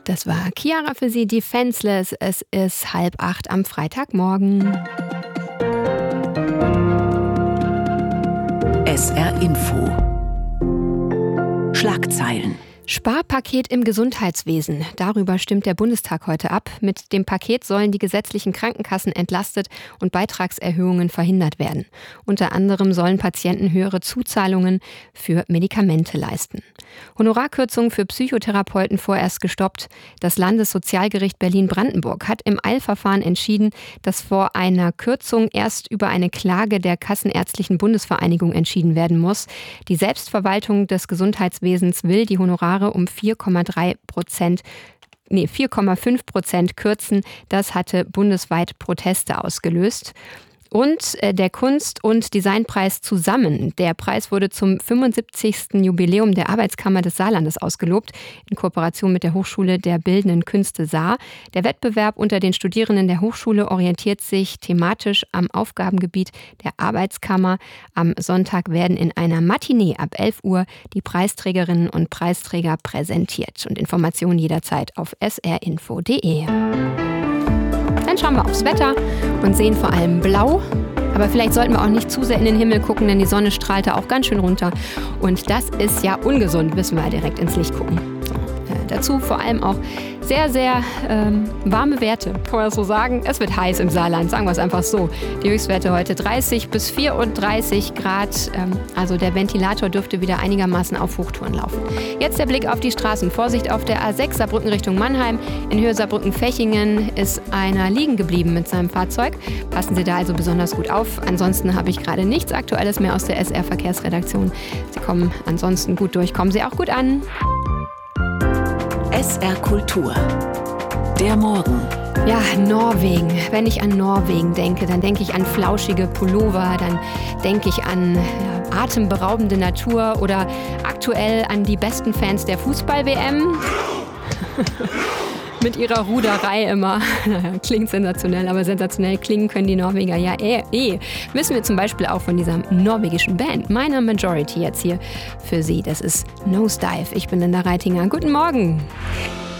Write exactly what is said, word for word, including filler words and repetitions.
Das war Chiara für Sie, Defenseless. Es ist halb acht am Freitagmorgen. S R Info. Schlagzeilen. Sparpaket im Gesundheitswesen. Darüber stimmt der Bundestag heute ab. Mit dem Paket sollen die gesetzlichen Krankenkassen entlastet und Beitragserhöhungen verhindert werden. Unter anderem sollen Patienten höhere Zuzahlungen für Medikamente leisten. Honorarkürzungen für Psychotherapeuten vorerst gestoppt. Das Landessozialgericht Berlin-Brandenburg hat im Eilverfahren entschieden, dass vor einer Kürzung erst über eine Klage der Kassenärztlichen Bundesvereinigung entschieden werden muss. Die Selbstverwaltung des Gesundheitswesens will die Honorare um vier Komma drei Prozent, nee, vier Komma fünf Prozent kürzen. Das hatte bundesweit Proteste ausgelöst. Und der Kunst- und Designpreis zusammen. Der Preis wurde zum fünfundsiebzigsten Jubiläum der Arbeitskammer des Saarlandes ausgelobt, in Kooperation mit der Hochschule der Bildenden Künste Saar. Der Wettbewerb unter den Studierenden der Hochschule orientiert sich thematisch am Aufgabengebiet der Arbeitskammer. Am Sonntag werden in einer Matinee ab elf Uhr die Preisträgerinnen und Preisträger präsentiert. Und Informationen jederzeit auf s r info punkt d e. Dann schauen wir aufs Wetter und sehen vor allem blau. Aber vielleicht sollten wir auch nicht zu sehr in den Himmel gucken, denn die Sonne strahlt da auch ganz schön runter. Und das ist ja ungesund, müssen wir direkt ins Licht gucken. So, äh, dazu vor allem auch sehr, sehr ähm, warme Werte, kann man so sagen. Es wird heiß im Saarland, sagen wir es einfach so. Die Höchstwerte heute dreißig bis vierunddreißig Grad. Ähm, also der Ventilator dürfte wieder einigermaßen auf Hochtouren laufen. Jetzt der Blick auf die Straßen. Vorsicht auf der A sechs Saarbrücken Richtung Mannheim. In Höhe Saarbrücken-Fechingen ist einer liegen geblieben mit seinem Fahrzeug. Passen Sie da also besonders gut auf. Ansonsten habe ich gerade nichts Aktuelles mehr aus der S R-Verkehrsredaktion. Sie kommen ansonsten gut durch. Kommen Sie auch gut an. S R Kultur. Der Morgen. Ja, Norwegen. Wenn ich an Norwegen denke, dann denke ich an flauschige Pullover, dann denke ich an ja, atemberaubende Natur oder aktuell an die besten Fans der Fußball-W M. Mit ihrer Ruderei immer. Klingt sensationell, aber sensationell klingen können die Norweger ja eh, eh. Wissen wir zum Beispiel auch von dieser norwegischen Band Minor Majority jetzt hier für Sie. Das ist Nosedive. Ich bin Linda Reitinger. Guten Morgen.